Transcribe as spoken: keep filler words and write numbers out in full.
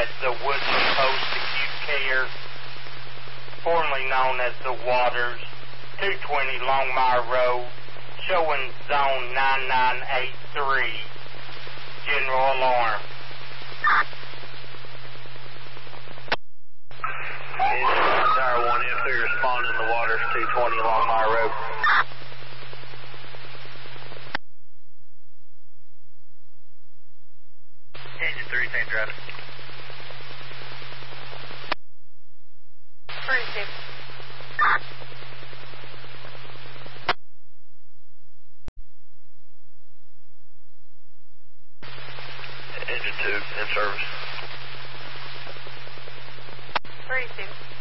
at the Woodland Post Acute Care, formerly known as the Waters, two twenty Longmire Road, showing zone nine nine eight three. General alarm. Tower one F three responding to Waters, two twenty Longmire Road. Engine three, same driver. thirty-six. Engine two, in service. thirty-six.